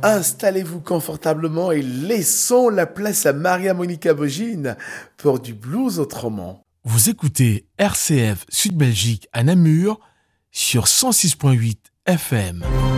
Installez-vous confortablement et laissons la place à Maria Monica Bogine pour du blues autrement. Vous écoutez RCF Sud Belgique à Namur sur 106.8 FM.